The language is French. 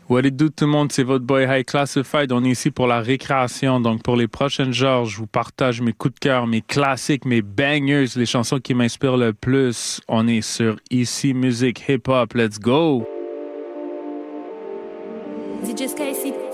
What it do tout le monde, c'est votre boy High Classified. On est ici pour la récréation. Donc pour les prochaines heures, je vous partage mes coups de cœur, mes classiques, mes bangers, les chansons qui m'inspirent le plus. On est sur Ici Musique Hip Hop. Let's go! DJ Skycy.